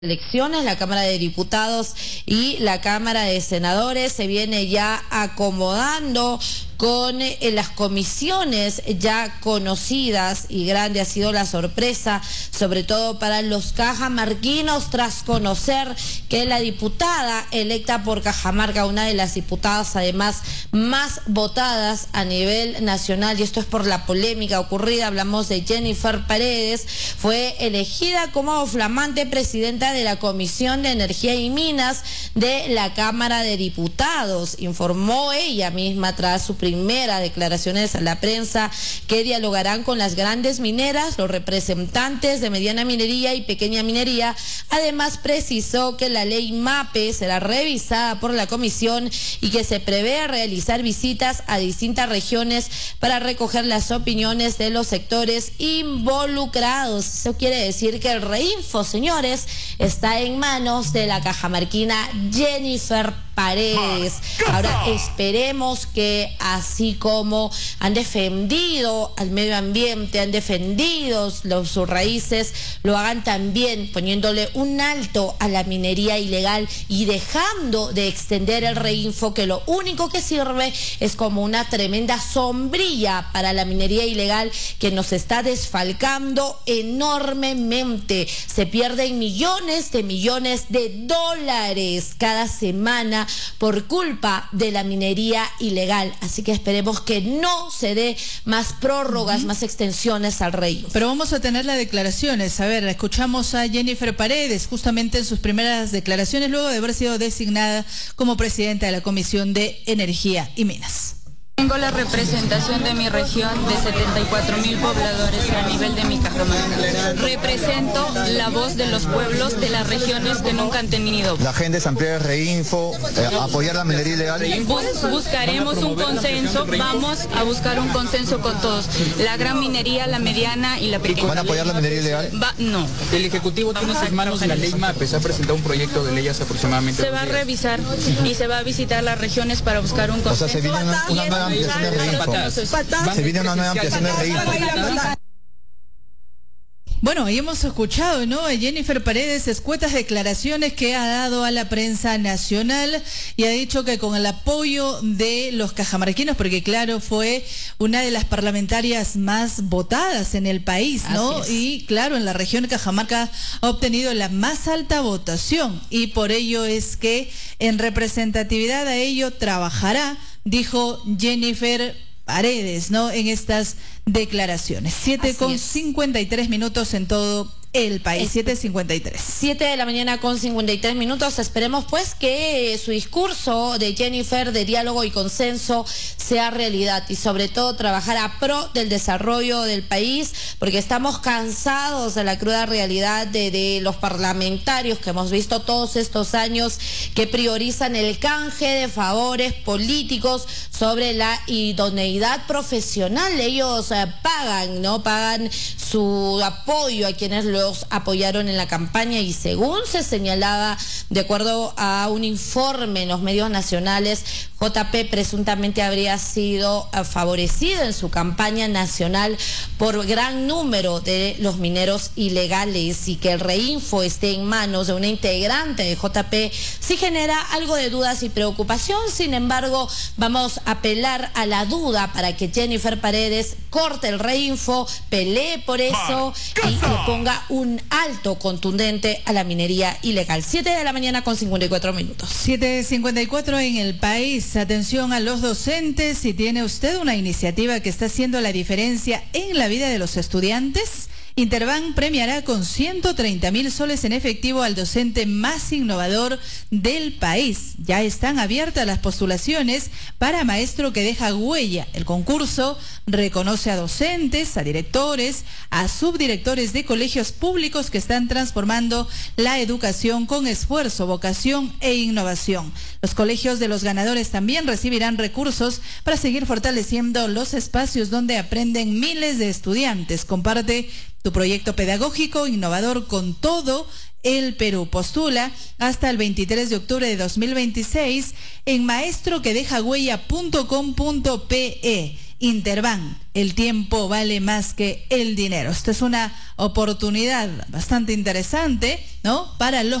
Elecciones, la Cámara de Diputados y la Cámara de Senadores se viene ya acomodando con las comisiones ya conocidas, y grande ha sido la sorpresa, sobre todo para los cajamarquinos, tras conocer que la diputada electa por Cajamarca, una de las diputadas además más votadas a nivel nacional, y esto es por la polémica ocurrida, hablamos de Jennifer Paredes, fue elegida como flamante presidenta de la Comisión de Energía y Minas de la Cámara de Diputados. Informó ella misma tras su primera declaraciones a la prensa que dialogarán con las grandes mineras, los representantes de mediana minería y pequeña minería. Además precisó que la ley MAPE será revisada por la comisión y que se prevé realizar visitas a distintas regiones para recoger las opiniones de los sectores involucrados. Eso quiere decir que el reinfo, señores, está en manos de la cajamarquina Jennifer Paredes. Ahora esperemos que así como han defendido al medio ambiente, han defendido sus raíces, lo hagan también poniéndole un alto a la minería ilegal y dejando de extender el reinfo, que lo único que sirve es como una tremenda sombrilla para la minería ilegal que nos está desfalcando enormemente. Se pierden millones de dólares cada semana por culpa de la minería ilegal. Así que esperemos que no se dé más prórrogas, más extensiones al rey. Pero vamos a tener las declaraciones. A ver, escuchamos a Jennifer Paredes justamente en sus primeras declaraciones luego de haber sido designada como presidenta de la Comisión de Energía y Minas. Tengo la representación de mi región de 74,000 pobladores a nivel de mi Cajamarca. Represento la voz de los pueblos de las regiones que nunca han tenido. La gente es ampliar el reinfo, apoyar la minería ilegal. Buscaremos un consenso, vamos a buscar un consenso con todos. La gran minería, la mediana y la pequeña. ¿Van a apoyar la minería ilegal? No. El Ejecutivo tiene en sus manos la ley MAPE, se ha presentado un proyecto de ley hace aproximadamente Se va a revisar y se va a visitar las regiones para buscar un consenso. O sea, se viene una nueva ampliación de reinfo. Se viene una nueva ampliación de reinfo. Bueno, ahí hemos escuchado, ¿no?, a Jennifer Paredes, escuetas declaraciones que ha dado a la prensa nacional y ha dicho que con el apoyo de los cajamarquinos, porque claro, fue una de las parlamentarias más votadas en el país, ¿no? Y claro, en la región de Cajamarca ha obtenido la más alta votación y por ello es que en representatividad a ello trabajará, dijo Jennifer Paredes, ¿no?, en estas declaraciones. 7:53 minutos en todo el país, 7:53. 7 de la mañana con 53 minutos. Esperemos pues que su discurso de Jennifer de diálogo y consenso sea realidad y sobre todo trabajar a pro del desarrollo del país, porque estamos cansados de la cruda realidad de los parlamentarios que hemos visto todos estos años que priorizan el canje de favores políticos sobre la idoneidad profesional. Ellos pagan, ¿no? Pagan su apoyo a quienes los apoyaron en la campaña y según se señalaba, de acuerdo a un informe en los medios nacionales, JP presuntamente habría sido favorecido en su campaña nacional por gran número de los mineros ilegales, y que el reinfo esté en manos de una integrante de JP sí genera algo de dudas y preocupación. Sin embargo, vamos a apelar a la duda para que Jennifer Paredes corte el reinfo, pelee por eso y le ponga un alto contundente a la minería ilegal. 7 de la mañana con 54 minutos. 7:54 en el país. Atención a los docentes, si tiene usted una iniciativa que está haciendo la diferencia en la vida de los estudiantes, Interbank premiará con 130,000 soles en efectivo al docente más innovador del país. Ya están abiertas las postulaciones para maestro que deja huella. El concurso reconoce a docentes, a directores, a subdirectores de colegios públicos que están transformando la educación con esfuerzo, vocación e innovación. Los colegios de los ganadores también recibirán recursos para seguir fortaleciendo los espacios donde aprenden miles de estudiantes. Comparte tu proyecto pedagógico innovador con todo el Perú. Postula hasta el 23 de octubre de 2026 en maestroquedejahuella.com.pe Interban. El tiempo vale más que el dinero. Esta es una oportunidad bastante interesante, ¿no? Para los